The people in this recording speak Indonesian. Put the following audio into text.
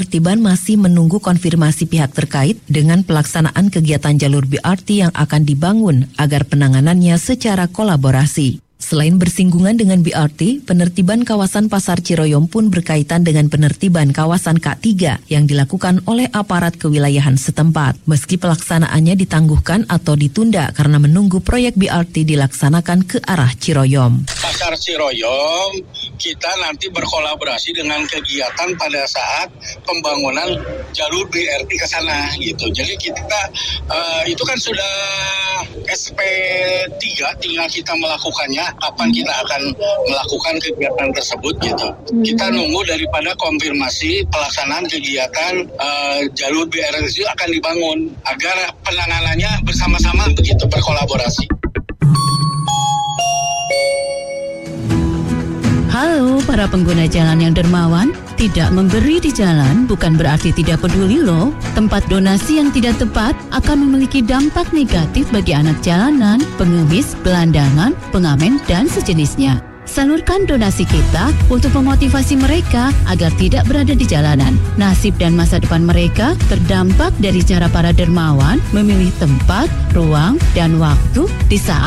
Penertiban masih menunggu konfirmasi pihak terkait dengan pelaksanaan kegiatan jalur BRT yang akan dibangun agar penanganannya secara kolaborasi. Selain bersinggungan dengan BRT, penertiban kawasan Pasar Ciroyom pun berkaitan dengan penertiban kawasan K3 yang dilakukan oleh aparat kewilayahan setempat. Meski pelaksanaannya ditangguhkan atau ditunda karena menunggu proyek BRT dilaksanakan ke arah Ciroyom. Pasar Ciroyom, kita nanti berkolaborasi dengan kegiatan pada saat pembangunan jalur BRT ke sana gitu. Jadi kita itu kan sudah SP3, tinggal kita melakukannya. Kapan kita akan melakukan kegiatan tersebut gitu. Kita nunggu daripada konfirmasi pelaksanaan kegiatan jalur BRT akan dibangun agar penanganannya bersama-sama begitu berkolaborasi. Halo para pengguna jalan yang dermawan, tidak memberi di jalan bukan berarti tidak peduli loh. Tempat donasi yang tidak tepat akan memiliki dampak negatif bagi anak jalanan, pengemis, gelandangan, pengamen, dan sejenisnya. Salurkan donasi kita untuk memotivasi mereka agar tidak berada di jalanan. Nasib dan masa depan mereka terdampak dari cara para dermawan memilih tempat, ruang, dan waktu di saat